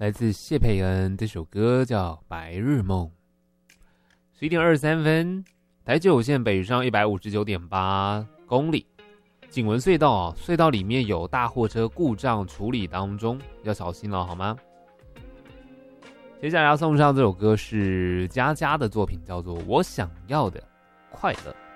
来自谢佩恩，这首歌叫《白日梦》。11点23分，台九线北上159.8公里，景文隧道隧道里面有大货车故障处理当中，要小心了好吗？接下来要送上这首歌是佳佳的作品，叫做《我想要的快乐》。